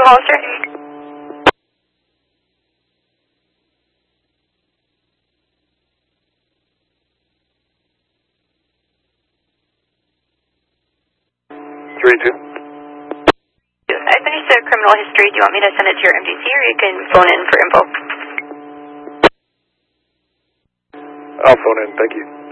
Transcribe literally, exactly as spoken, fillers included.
Hollister. three two. I finished the criminal history. Do you want me to send it to your M D C, or you can phone in for info? I'll phone in, thank you.